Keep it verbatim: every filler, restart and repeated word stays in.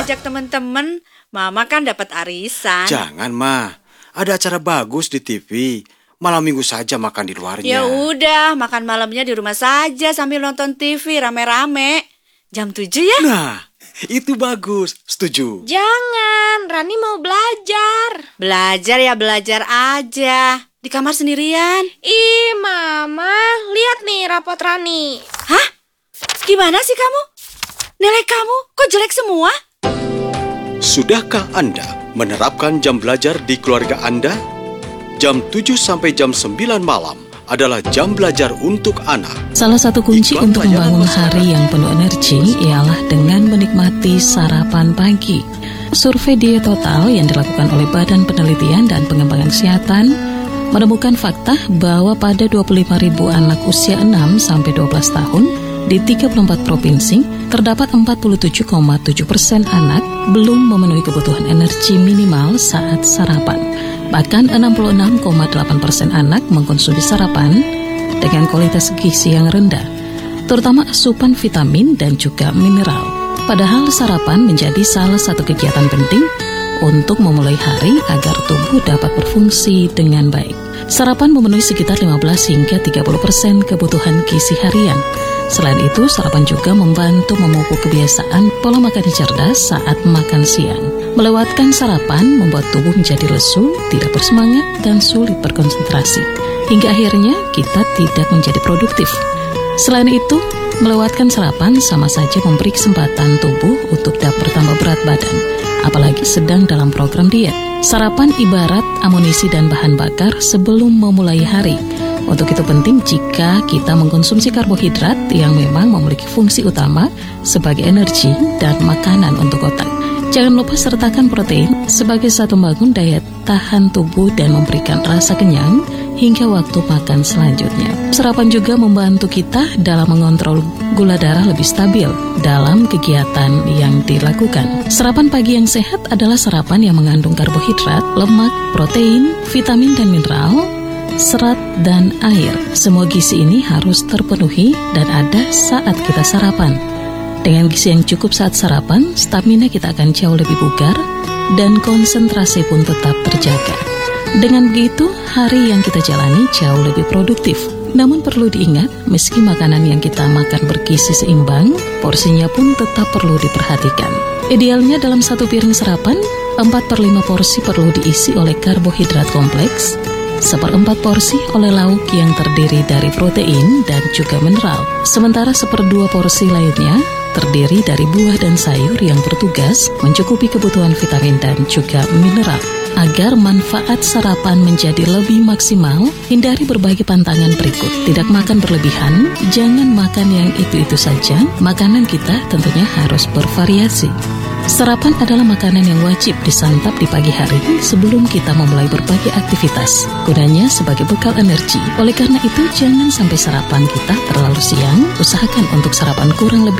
ngajak teman-teman. Mama kan dapat arisan. Jangan, Ma. Ada acara bagus di T V. Malam minggu saja makan di luarnya. Ya udah, makan malamnya di rumah saja sambil nonton T V rame-rame. Jam tujuh ya? Nah, itu bagus. Setuju. Jangan, Rani mau belajar. Belajar ya belajar aja. Di kamar sendirian. Ih, Mama, lihat nih rapot Rani. Hah? Gimana sih kamu? Nilai kamu kok jelek semua? Sudahkah Anda menerapkan jam belajar di keluarga Anda? Jam tujuh sampai jam sembilan malam adalah jam belajar untuk anak. Salah satu kunci untuk membangun hari yang penuh energi ialah dengan menikmati sarapan pagi. Survei Diet Total yang dilakukan oleh Badan Penelitian dan Pengembangan Kesehatan menemukan fakta bahwa pada dua puluh lima ribu anak usia enam sampai dua belas tahun di tiga puluh empat provinsi, terdapat empat puluh tujuh koma tujuh persen anak belum memenuhi kebutuhan energi minimal saat sarapan. Bahkan enam puluh enam koma delapan persen anak mengkonsumsi sarapan dengan kualitas gizi yang rendah, terutama asupan vitamin dan juga mineral. Padahal sarapan menjadi salah satu kegiatan penting untuk memulai hari agar tubuh dapat berfungsi dengan baik. Sarapan memenuhi sekitar lima belas hingga tiga puluh persen kebutuhan gizi harian. Selain itu, sarapan juga membantu memupuk kebiasaan pola makan cerdas saat makan siang. Melewatkan sarapan membuat tubuh menjadi lesu, tidak bersemangat, dan sulit berkonsentrasi. Hingga akhirnya kita tidak menjadi produktif. Selain itu, melewatkan sarapan sama saja memberi kesempatan tubuh untuk dapat bertambah berat badan, apalagi sedang dalam program diet. Sarapan ibarat amunisi dan bahan bakar sebelum memulai hari. Untuk itu penting jika kita mengkonsumsi karbohidrat yang memang memiliki fungsi utama sebagai energi dan makanan untuk otak. Jangan lupa sertakan protein sebagai satu pembangun daya tahan tubuh dan memberikan rasa kenyang hingga waktu makan selanjutnya. Sarapan juga membantu kita dalam mengontrol gula darah lebih stabil dalam kegiatan yang dilakukan. Sarapan pagi yang sehat adalah sarapan yang mengandung karbohidrat, lemak, protein, vitamin dan mineral, serat, dan air. Semua gizi ini harus terpenuhi dan ada saat kita sarapan. Dengan gizi yang cukup saat sarapan, stamina kita akan jauh lebih bugar dan konsentrasi pun tetap terjaga. Dengan begitu, hari yang kita jalani jauh lebih produktif. Namun perlu diingat, meski makanan yang kita makan bergizi seimbang, porsinya pun tetap perlu diperhatikan. Idealnya dalam satu piring sarapan, empat per lima porsi perlu diisi oleh karbohidrat kompleks, seperempat porsi oleh lauk yang terdiri dari protein dan juga mineral, sementara seperdua porsi lainnya terdiri dari buah dan sayur yang bertugas mencukupi kebutuhan vitamin dan juga mineral. Agar manfaat sarapan menjadi lebih maksimal, hindari berbagai pantangan berikut. Tidak makan berlebihan, jangan makan yang itu-itu saja. Makanan kita tentunya harus bervariasi. Sarapan adalah makanan yang wajib disantap di pagi hari sebelum kita memulai berbagai aktivitas. Gunanya sebagai bekal energi. Oleh karena itu, jangan sampai sarapan kita terlalu siang. Usahakan untuk sarapan kurang lebih